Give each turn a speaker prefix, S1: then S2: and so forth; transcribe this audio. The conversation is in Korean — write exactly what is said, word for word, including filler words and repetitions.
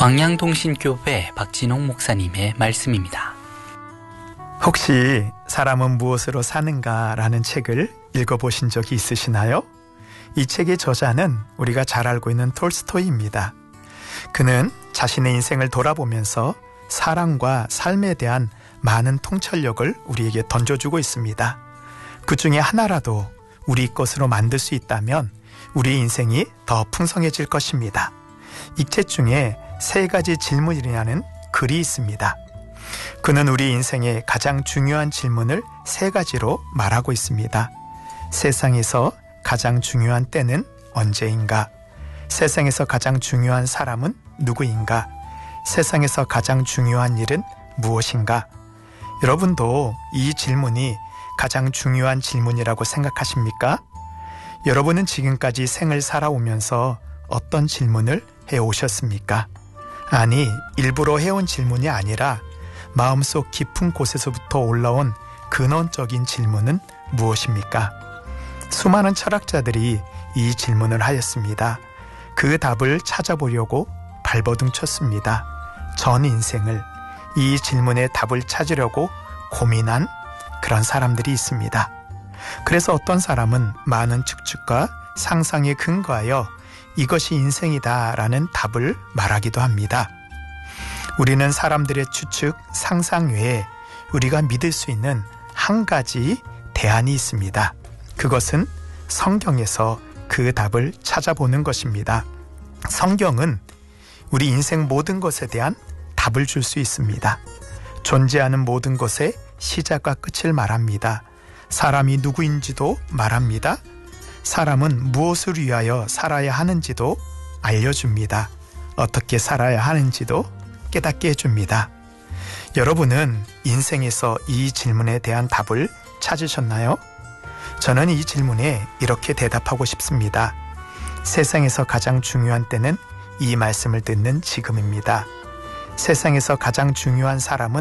S1: 광양동신교회 박진홍 목사님의 말씀입니다.
S2: 혹시 사람은 무엇으로 사는가라는 책을 읽어보신 적이 있으시나요? 이 책의 저자는 우리가 잘 알고 있는 톨스토이입니다. 그는 자신의 인생을 돌아보면서 사랑과 삶에 대한 많은 통찰력을 우리에게 던져주고 있습니다. 그 중에 하나라도 우리 것으로 만들 수 있다면 우리 인생이 더 풍성해질 것입니다. 이 책 중에 세 가지 질문이라는 글이 있습니다. 그는 우리 인생의 가장 중요한 질문을 세 가지로 말하고 있습니다. 세상에서 가장 중요한 때는 언제인가? 세상에서 가장 중요한 사람은 누구인가? 세상에서 가장 중요한 일은 무엇인가? 여러분도 이 질문이 가장 중요한 질문이라고 생각하십니까? 여러분은 지금까지 생을 살아오면서 어떤 질문을 해오셨습니까? 아니, 일부러 해온 질문이 아니라 마음속 깊은 곳에서부터 올라온 근원적인 질문은 무엇입니까? 수많은 철학자들이 이 질문을 하였습니다. 그 답을 찾아보려고 발버둥 쳤습니다. 전 인생을 이 질문의 답을 찾으려고 고민한 그런 사람들이 있습니다. 그래서 어떤 사람은 많은 추측과 상상에 근거하여 이것이 인생이다라는 답을 말하기도 합니다. 우리는 사람들의 추측, 상상 외에 우리가 믿을 수 있는 한 가지 대안이 있습니다. 그것은 성경에서 그 답을 찾아보는 것입니다. 성경은 우리 인생 모든 것에 대한 답을 줄 수 있습니다. 존재하는 모든 것의 시작과 끝을 말합니다. 사람이 누구인지도 말합니다. 사람은 무엇을 위하여 살아야 하는지도 알려줍니다. 어떻게 살아야 하는지도 깨닫게 해줍니다. 여러분은 인생에서 이 질문에 대한 답을 찾으셨나요? 저는 이 질문에 이렇게 대답하고 싶습니다. 세상에서 가장 중요한 때는 이 말씀을 듣는 지금입니다. 세상에서 가장 중요한 사람은